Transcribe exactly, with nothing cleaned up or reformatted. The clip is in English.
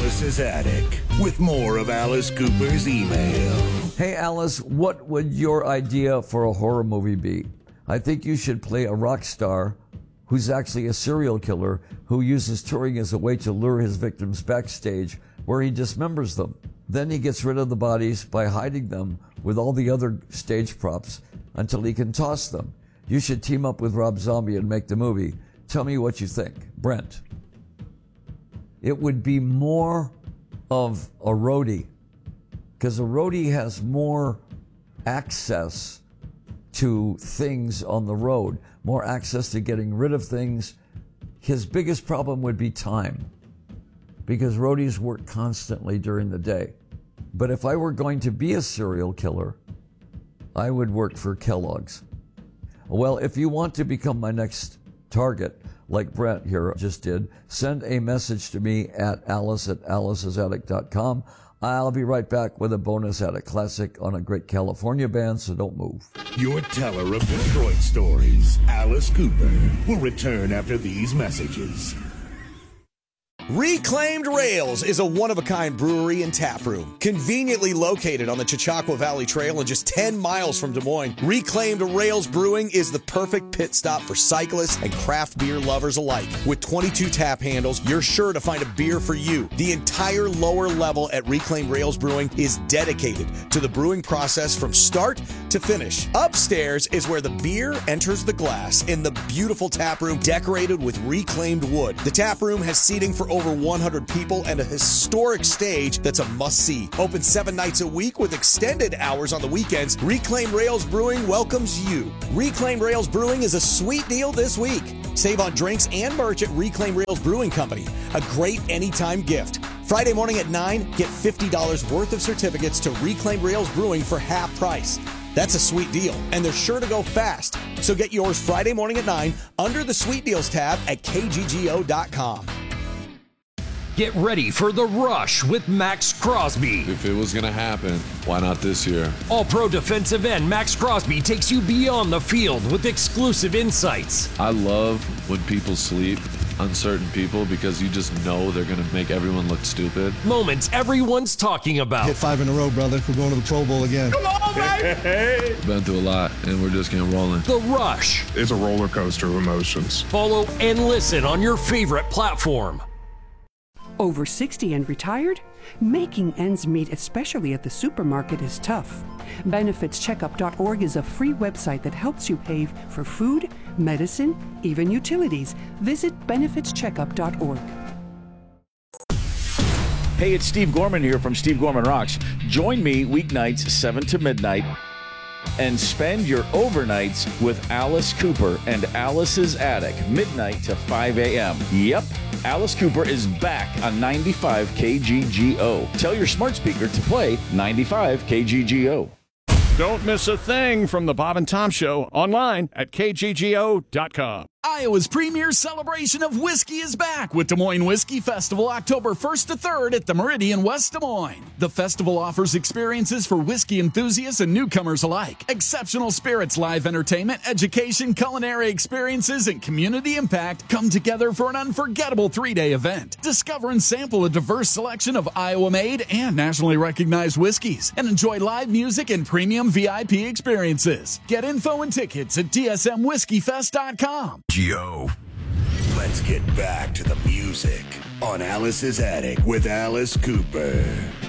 Alice's Attic with more of Alice Cooper's email. Hey, Alice, what would your idea for a horror movie be? I think you should play a rock star who's actually a serial killer who uses touring as a way to lure his victims backstage where he dismembers them. Then he gets rid of the bodies by hiding them with all the other stage props until he can toss them. You should team up with Rob Zombie and make the movie. Tell me what you think. Brent. It would be more of a roadie, because a roadie has more access to things on the road, more access to getting rid of things. His biggest problem would be time, because roadies work constantly during the day. But if I were going to be a serial killer, I would work for Kellogg's. Well, if you want to become my next target, like Brent here just did, send a message to me at alice at alice's attic dot com. I'll be right back with a bonus Attic Classic on a great California band, so don't move. Your teller of Detroit stories, Alice Cooper, will return after these messages. Reclaimed Rails is a one-of-a-kind brewery and tap room. Conveniently located on the Chautauqua Valley Trail and just ten miles from Des Moines, Reclaimed Rails Brewing is the perfect pit stop for cyclists and craft beer lovers alike. With twenty-two tap handles, you're sure to find a beer for you. The entire lower level at Reclaimed Rails Brewing is dedicated to the brewing process from start to finish. Upstairs is where the beer enters the glass in the beautiful tap room decorated with reclaimed wood. The tap room has seating for over one hundred people and a historic stage that's a must-see. Open seven nights a week with extended hours on the weekends, Reclaimed Rails Brewing welcomes you. Reclaimed Rails Brewing is a sweet deal this week. Save on drinks and merch at Reclaimed Rails Brewing Company. A great anytime gift. Friday morning at nine, get fifty dollars worth of certificates to Reclaimed Rails Brewing for half price. That's a sweet deal, and they're sure to go fast. So get yours Friday morning at nine under the Sweet Deals tab at K G G O dot com. Get ready for The Rush with Max Crosby. If it was going to happen, why not this year? All-pro defensive end Max Crosby takes you beyond the field with exclusive insights. I love when people sleep on certain people because you just know they're going to make everyone look stupid. Moments everyone's talking about. Hit five in a row, brother. We're going to the Pro Bowl again. Come on, baby! Been through a lot, and we're just getting rolling. The Rush. It's a roller coaster of emotions. Follow and listen on your favorite platform. Over sixty and retired? Making ends meet, especially at the supermarket, is tough. benefits checkup dot org is a free website that helps you pay for food, medicine, even utilities. Visit benefits checkup dot org. Hey, it's Steve Gorman here from Steve Gorman Rocks. Join me weeknights seven to midnight and spend your overnights with Alice Cooper and Alice's Attic, midnight to five a.m. Yep, Alice Cooper is back on ninety-five K G G O. Tell your smart speaker to play ninety-five K G G O. Don't miss a thing from the Bob and Tom Show online at K G G O dot com. Iowa's premier celebration of whiskey is back with Des Moines Whiskey Festival October first to third at the Meridian West Des Moines. The festival offers experiences for whiskey enthusiasts and newcomers alike. Exceptional spirits, live entertainment, education, culinary experiences, and community impact come together for an unforgettable three-day event. Discover and sample a diverse selection of Iowa-made and nationally recognized whiskeys and enjoy live music and premium V I P experiences. Get info and tickets at D S M whiskey fest dot com. Geo. Let's get back to the music on Alice's Attic with Alice Cooper.